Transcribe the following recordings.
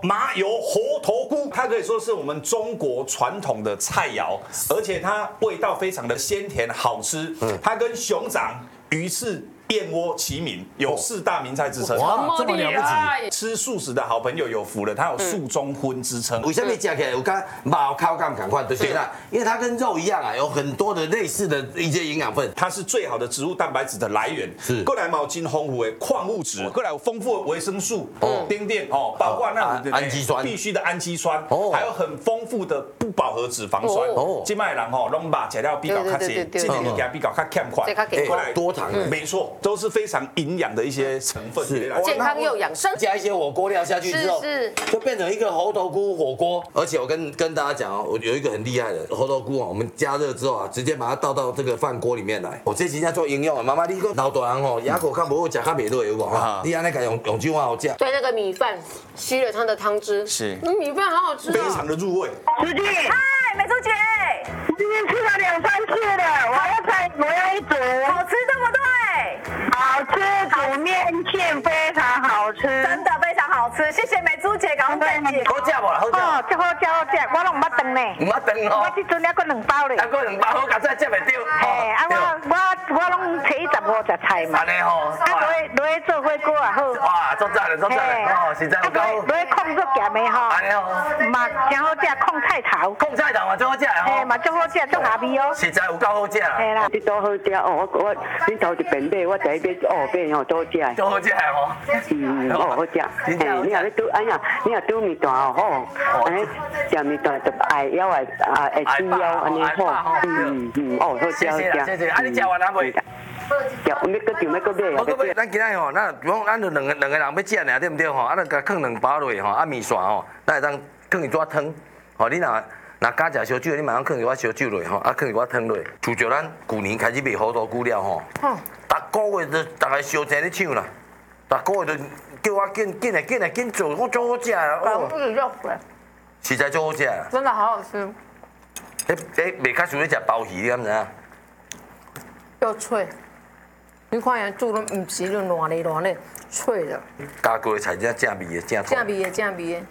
麻油猴头菇，它可以说是我们中国传统的菜肴，而且它味道非常的鲜甜好吃。它跟熊掌、鱼翅、燕窝齐名，有4大名菜之称。 哇，这么了不起！ 吃素食的好朋友有福了，它有素中荤之称。 为什么吃起来有跟毛烤感赶快？对啦，因为它跟肉一样啊，有很多的类似的一些营养分。 它是最好的植物蛋白质的来源， 是。 过来毛精丰富的矿物质，过来有丰富的维生素，丁丁哦，包括那种氨基酸， 必须的氨基酸，还有很丰富的不饱和脂肪酸。今麦人吼，拢把材料比较较济，这个物件比较较欠款， 过来多糖， 没错，都是非常营养的一些成分， 是健康又养生。 加一些火锅料下去之后，就变成一个猴头菇火锅。而且我跟大家讲哦，我有一个很厉害的猴头菇啊，我们加热之后啊，直接把它倒到这个饭锅里面来。我这几天做应用啊，妈妈你个老大人吼，牙口较无好食，较袂落有无哈？你安尼个用这样好食。 对，那个米饭吸了它的汤汁， 是， 米饭好好吃非常的入味。 书记， 嗨，美珠姐， 今天吃了2、3次了，我要一煮， 好吃对不对？ 好吃，煮面线非常好吃， 真的非常好吃，谢谢美珠姐，感恩姐。 好食无啦？好食。 哦，这好食好食，我拢唔捌饭呢。 唔捌饭哦。 我这阵还佫2包咧。 还佫2包，好佳哉食袂到。 嘿，啊我拢初一十五食菜嘛。 安尼吼。 落去做火锅也好。 哇，做赞了，做赞了，哦，实在有够。 落去控做咸的吼。 安尼吼。 嘛真好食，控菜头。 控菜头嘛最好食的吼。 嘿，嘛最好食，最下味哦。 实在有够好食啦。 嘿啦。 你都好食哦，你头一遍买，我第一遍变哦，都好食的。 都好食的吼。 好食。嘿，你若咧煮，哎呀，你若煮面团哦，好，安尼食面团就爱腰会吃腰安尼好。好食。 谢谢。啊，你食完了未？ 要搁订要搁买。 我搁买，咱今仔吼，咱就两个人要食尔，对不对吼？啊，咱甲放2包落去吼，啊面线吼，咱会当放一撮汤。吼，你若敢食烧酒，你马上放一撮烧酒落去吼，啊放一撮汤落去。就叫咱旧年开始卖猴头菇了吼，逐个月都大概烧钱咧抢啦，逐个月都叫我紧做，我做好食啊！实在做好食啊！ 真的好好吃。 袂较想咧食鲍鱼，你敢知影？ 又脆，你看煮拢唔是就软咧，脆的。 加过的菜真正味的， 正味的。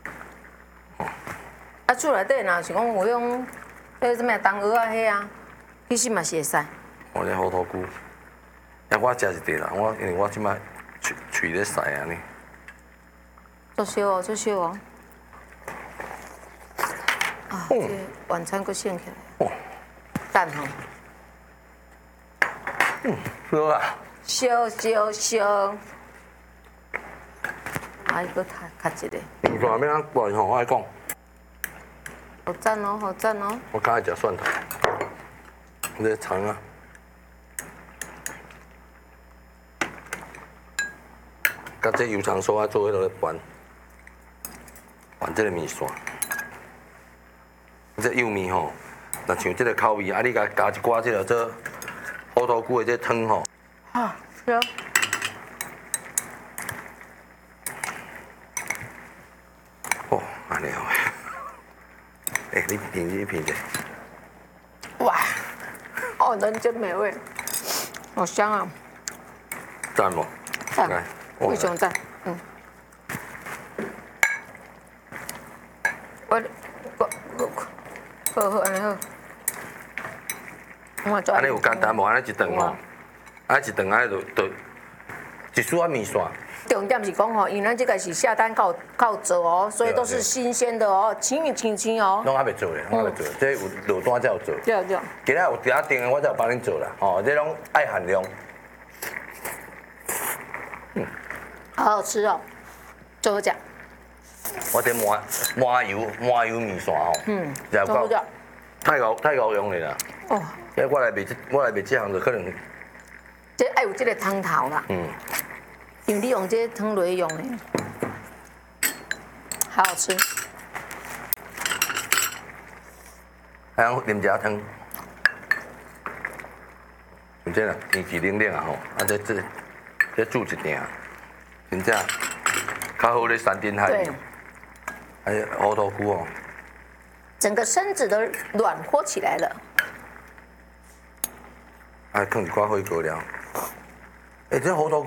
啊，厝内底若是讲有用，什么冬鹅啊迄啊，其实嘛是会使。 我咧猴头菇，我食一块啦，因为我即摆喙咧塞安尼。 做烧哦。啊，这晚餐搁剩起来。哦。蛋吼。 好啊。 烧。啊，伊搁较一个。 面线要安拌吼，我爱讲。 好赞哦！ 我刚才食蒜头，这肠啊。甲这油肠酥啊做迄落拌这个面线。这幼面吼，若像这个口味，啊，你加一寡这个做猴头菇的这汤吼。 啊，是。 哦，安尼好。你品者。 哇，哦，人间美味，好香啊！ 赞不？ 赞，非常赞。好，安尼好。 安尼有简单无？安尼一顿吼，安尼一顿安尼就一束啊面线。 重点是讲吼，因为咱这个是下单靠做哦，所以都是新鲜的哦，清哦。 拢还袂做咧，这有落单才有做。 对。 今仔有第一定的，我才有帮恁做啦。哦，这拢爱限量。 好好吃哦，最好食。 我这麻油面线吼， 最好食。 太够用的啦。哦。因为我来卖这行就可能。 这爱有这个汤头啦。因为你用这汤来用的，好好吃。 还要啉一下汤，真正啦，天气冷冷啊吼，啊这煮一鼎，真正较好咧山珍海味。还有猴头菇哦， 整个身子都暖和起来了。 啊，放一块火锅料。这猴头菇。